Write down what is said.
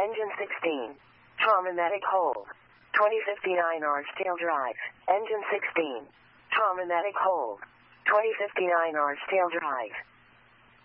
Engine 16. Trauma medic hold. 2059 Archdale Drive. Engine 16. Trauma medic hold. 2059 Archdale Drive.